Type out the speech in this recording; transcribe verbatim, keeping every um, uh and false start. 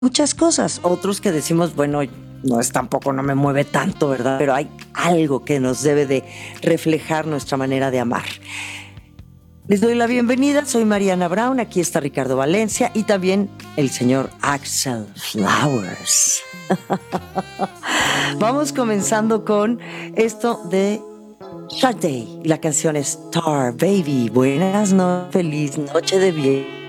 muchas cosas. Otros que decimos, bueno, no es tampoco, no me mueve tanto, ¿verdad? Pero hay algo que nos debe de reflejar nuestra manera de amar. Les doy la bienvenida, soy Mariana Brown, aquí está Ricardo Valencia y también el señor Axel Flowers. Vamos comenzando con esto de Sade. La canción es Star Baby. Buenas noches, feliz noche de bien.